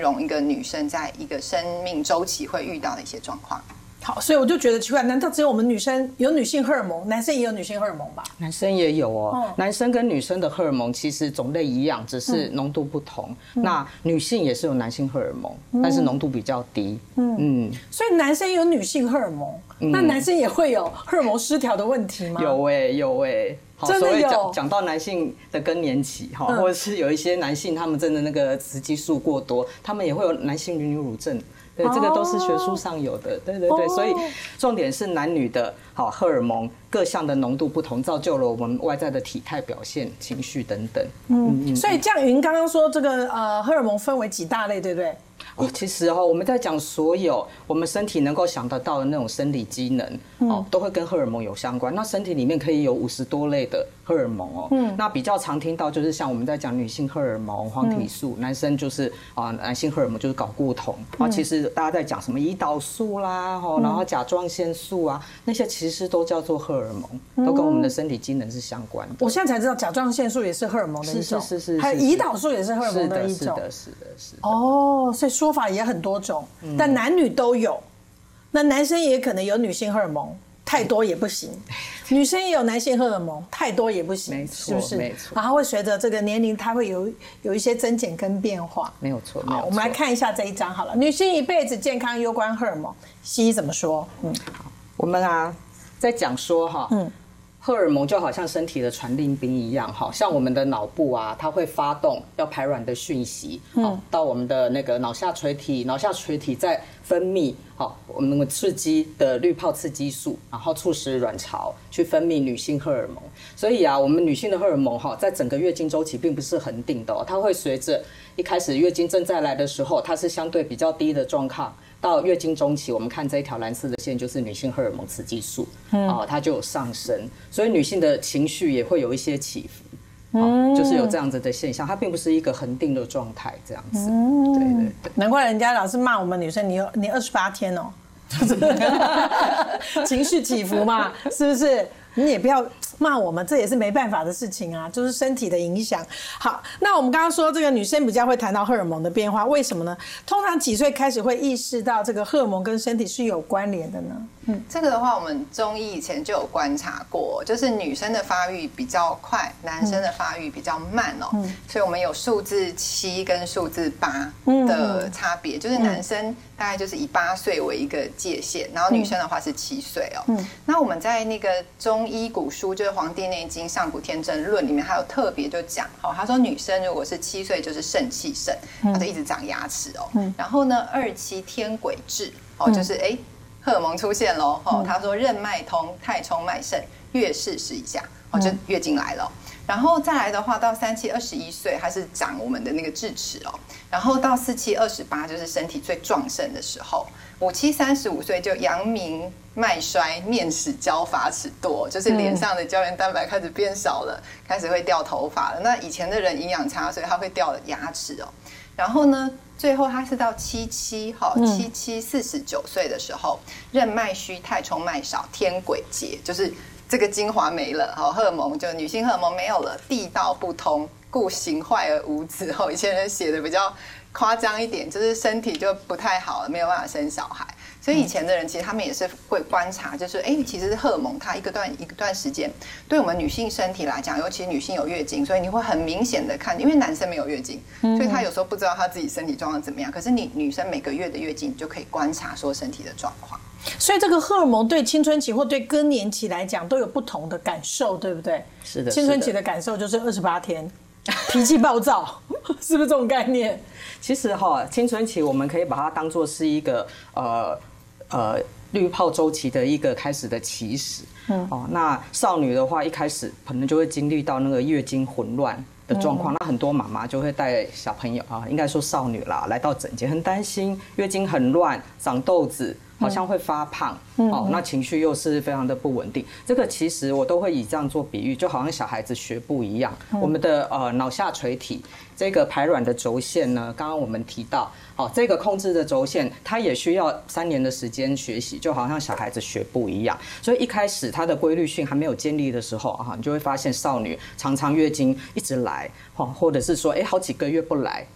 容一个女生在一个生命周期会遇到的一些状况。 好，所以我就觉得奇怪，难道只有我们女生有女性荷尔蒙，男生也有女性荷尔蒙吧？ 男生也有哦，男生跟女生的荷尔蒙其实种类一样，只是浓度不同。那女性也是有男性荷尔蒙，但是浓度比较低。 所以男生有女性荷尔蒙，那男生也会有荷尔蒙失调的问题吗？ 有好， 真的有。 所以讲到男性的更年期哈，或者是有一些男性他们真的那个雌激素过多，他们也会有男性女乳症。对，这个都是学术上有的，对，所以重点是男女的荷尔蒙各项的浓度不同，造就了我们外在的体态表现、情绪等等。 所以这样云刚刚说这个荷尔蒙分为几大类，对不对？ 其实我们在讲所有我们身体能够想得到的那种生理机能，都会跟荷尔蒙有相关。那身体里面可以有50多类的荷尔蒙哦。那比较常听到就是像我们在讲女性荷尔蒙、黄体素，男生就是男性荷尔蒙就是睾固酮。其实大家在讲什么胰岛素啦，然后甲状腺素啊，那些其实都叫做荷尔蒙，都跟我们的身体机能是相关的。 我现在才知道甲状腺素也是荷尔蒙的一种， 是， 还有胰岛素也是荷尔蒙的一种。 是的。 哦，所以说法也很多种，但男女都有。那男生也可能有女性荷尔蒙，太多也不行；女生也有男性荷尔蒙，太多也不行， 没错， 是不是？ 没错。 然后会随着这个年龄，它会有一些增减跟变化。 没有错。 好，我们来看一下这一章好了。女性一辈子健康攸关荷尔蒙，西医怎么说？ 好，我们在讲说荷尔蒙就好像身体的传令兵一样，像我们的脑部它会发动要排卵的讯息，到我们的那个脑下垂体，脑下垂体再分泌我们刺激的滤泡刺激素，然后促使卵巢去分泌女性荷尔蒙。所以我们女性的荷尔蒙在整个月经周期并不是恒定的，它会随着一开始月经正在来的时候，它是相对比较低的状况。到月经中期，我们看这一条蓝色的线就是女性荷尔蒙雌激素，它就有上升，所以女性的情绪也会有一些起伏，就是有这样子的现象，它并不是一个恒定的状态，这样子。对。 难怪人家老是骂我们女生，你28天哦，情绪起伏嘛，是不是？你也不要骂我们，这也是没办法的事情啊，就是身体的影响。好，那我们刚刚说这个女生比较会谈到荷尔蒙的变化，为什么呢？通常几岁开始会意识到这个荷尔蒙跟身体是有关联的呢？ 这个的话，我们中医以前就有观察过，就是女生的发育比较快，男生的发育比较慢哦。所以我们有数字7跟数字8的差别，就是男生大概就是以8岁为一个界限，然后女生的话是7岁哦。那我们在那个中医古书，就是《黄帝内经·上古天真论》里面，还有特别就讲，他说女生如果是7岁就是肾气盛，她就一直长牙齿哦。然后呢，27天癸至就是荷尔蒙出现喽，他说任脉通，太冲脉盛，月事时以下，就月经来了。然后再来的话，到37、21岁，它是长我们的那个智齿哦。然后到47、28，就是身体最壮盛的时候。57、35岁就阳明脉衰，面始焦，发齿多，就是脸上的胶原蛋白开始变少了，开始会掉头发了。那以前的人营养差，所以他会掉牙齿哦。然后呢，最后他是到77 49岁的时候，任脉虚，太冲脉少，天癸竭，就是这个精华没了，荷尔蒙就女性荷尔蒙没有了，地道不通，故形坏而无子。以前人写的比较夸张一点，就是身体就不太好了，没有办法生小孩。所以以前的人其实他们也是会观察，就是其实荷尔蒙它一段时间，对我们女性身体来讲，尤其女性有月经，所以你会很明显的看，因为男生没有月经，所以他有时候不知道他自己身体状况怎么样。可是你女生每个月的月经，你就可以观察说身体的状况。 所以这个荷尔蒙对青春期或对更年期来讲都有不同的感受，对不对？ 是的。 青春期的感受就是28天，脾气暴躁，是不是这种概念？ 其实青春期我们可以把它当作是一个滤泡周期的一个开始的起始。那少女的话，一开始可能就会经历到那个月经混乱的状况，那很多妈妈就会带小朋友应该说少女啦，来到诊间，很担心月经很乱，长痘子，好像会发胖，那情绪又是非常的不稳定。这个其实我都会以这样做比喻，就好像小孩子学步一样，我们的脑下垂体这个排卵的轴线呢，刚刚我们提到，这个控制的轴线，它也需要3年的时间学习，就好像小孩子学步一样。所以一开始它的规律性还没有建立的时候，你就会发现少女常常月经一直来，或者是说好几个月不来，